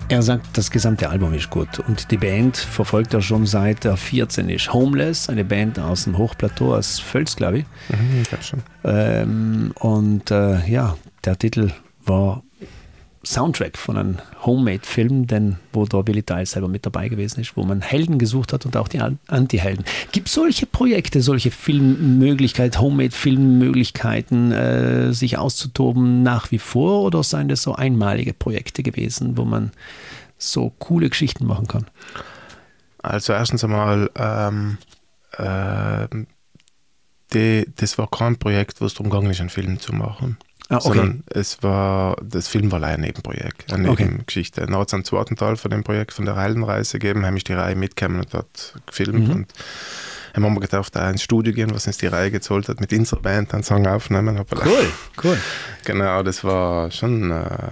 Er sagt, das gesamte Album ist gut und die Band verfolgt er schon seit er 14 ist. Homeless, eine Band aus dem Hochplateau, aus Völs, glaube ich. Ich glaube schon. Der Titel war Soundtrack von einem Homemade-Film, wo der Billy Talent selber mit dabei gewesen ist, wo man Helden gesucht hat und auch die Anti-Helden. Gibt es solche Projekte, solche Filmmöglichkeiten, Homemade-Filmmöglichkeiten, sich auszutoben nach wie vor, oder seien das so einmalige Projekte gewesen, wo man so coole Geschichten machen kann? Also erstens einmal, das war kein Projekt, wo es darum ging, einen Film zu machen. Sondern das Film war ein Nebenprojekt, eine Nebengeschichte. Nach dem zweiten Teil von dem Projekt, von der Heldenreise gegeben, haben ich die Reihe mitgekommen und dort gefilmt. Und haben wir gedacht, ins Studio gehen, was uns die Reihe gezahlt hat, mit unserer Band einen Song aufnehmen. Cool. Genau, das war schon,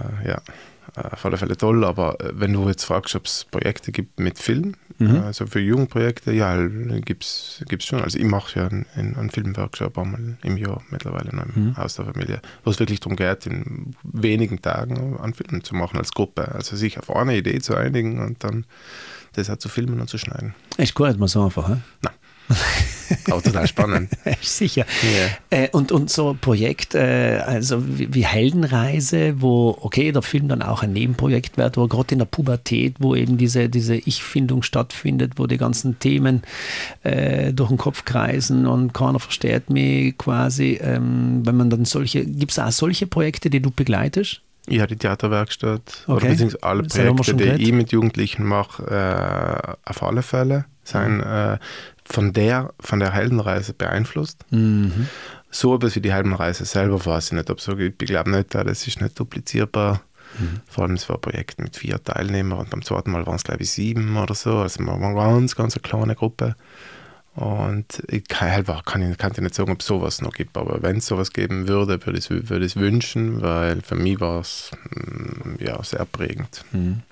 auf alle Fälle toll. Aber wenn du jetzt fragst, ob es Projekte gibt mit Film, also für Jugendprojekte, ja, gibt's schon. Also ich mache ja einen Filmworkshop einmal im Jahr mittlerweile noch im Haus der Familie, wo es wirklich darum geht, in wenigen Tagen einen Film zu machen als Gruppe. Also sich auf eine Idee zu einigen und dann das auch zu filmen und zu schneiden. Ist gar nicht mal so einfach, ne? Nein. Aber total spannend. Sicher. Yeah. Und so ein Projekt, also wie Heldenreise, wo, der Film dann auch ein Nebenprojekt wird, wo gerade in der Pubertät, wo eben diese Ich-Findung stattfindet, wo die ganzen Themen durch den Kopf kreisen und keiner versteht mich quasi. Wenn man dann gibt es auch solche Projekte, die du begleitest? Ja, die Theaterwerkstatt oder beziehungsweise alle Projekte, die ich mit Jugendlichen mache, auf alle Fälle sind von der Heldenreise beeinflusst. So etwas wie die Heldenreise selber weiß ich nicht. Ich glaube nicht, das ist nicht duplizierbar. Vor allem, es war ein Projekt mit 4 Teilnehmern und beim zweiten Mal waren es, glaube ich, 7 oder so. Also wir waren eine ganz kleine Gruppe. Und ich kann dir nicht sagen, ob es sowas noch gibt, aber wenn es sowas geben würde, würde ich es wünschen, weil für mich war es sehr prägend.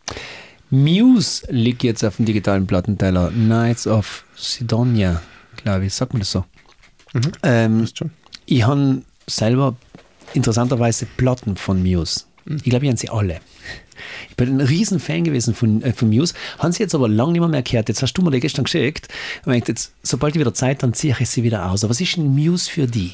Muse liegt jetzt auf dem digitalen Plattenteller. Nights of Sidonia, glaube ich. Sagt man das so? Schon. Ich habe selber interessanterweise Platten von Muse. Ich glaube, ich habe sie alle. Ich bin ein riesen Fan gewesen von Muse. Haben sie jetzt aber lange nicht mehr gehört. Jetzt hast du mir die gestern geschickt. Und ich jetzt, sobald ich wieder Zeit, dann ziehe ich sie wieder aus. Aber was ist ein Muse für die?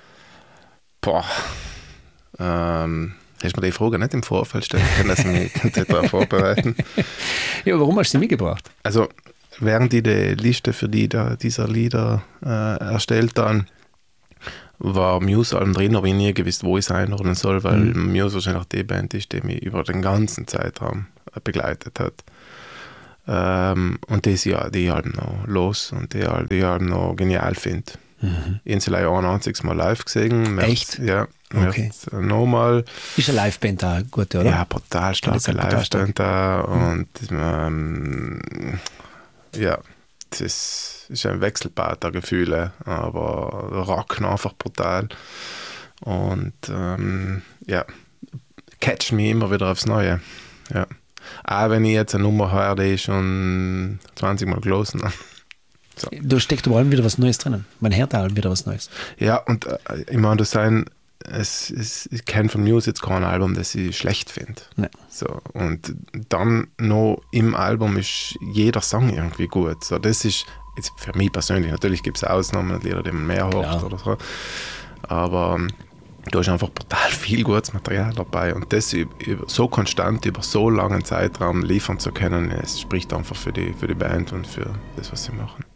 Hast du mir die Frage nicht im Vorfeld stellen können, dass ich mich darauf vorbereiten? Ja, warum hast du sie mitgebracht? Also, während ich die Liste für dieser Lieder erstellt dann, war Muse-Alben drin, aber ich nie gewusst, wo ich es einordnen soll, weil Muse wahrscheinlich die Band ist, die mich über den ganzen Zeitraum begleitet hat. Und die Alben noch los und die Alben noch genial finde. Ich habe sie 91 Mal live gesehen. Echt? Ja. Okay. Nochmal. Ist eine Liveband da gut, oder? Ja, brutal starke Liveband da. Und das ist ein Wechselbad der Gefühle, aber rocken einfach brutal. Und catch mich immer wieder aufs Neue. Ja. Auch wenn ich jetzt eine Nummer höre, die ist schon 20 Mal gelesen. So. Da steckt aber allem wieder was Neues drinnen. Man hört allem wieder was Neues. Ja, und ich meine, ich kenne von Muse jetzt kein Album, das ich schlecht finde. Nee. So, und dann noch im Album ist jeder Song irgendwie gut. So, das ist jetzt für mich persönlich, natürlich gibt es Ausnahmen und Lieder, die man mehr hört oder so. Aber da ist einfach brutal viel gutes Material dabei. Und das so konstant über so langen Zeitraum liefern zu können, es spricht einfach für die Band und für das, was sie machen.